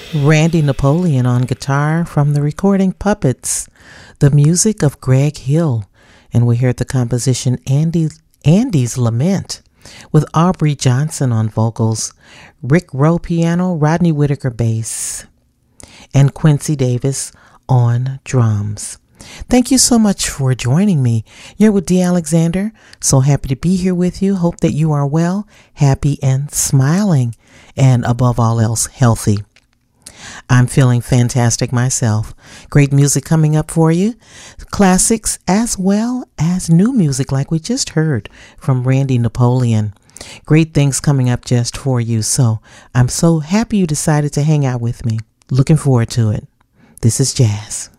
Randy Napoleon on guitar from the recording Puppets, the music of Greg Hill, and we heard the composition Andy's Lament with Aubrey Johnson on vocals, Rick Rowe piano, Rodney Whitaker bass, and Quincy Davis on drums. Thank you so much for joining me. You're with Dee Alexander. So happy to be here with you. Hope that you are well, happy, and smiling, and above all else, healthy. I'm feeling fantastic myself. Great music coming up for you. Classics as well as new music like we just heard from Randy Napoleon. Great things coming up just for you. So I'm so happy you decided to hang out with me. Looking forward to it. This is Jazz.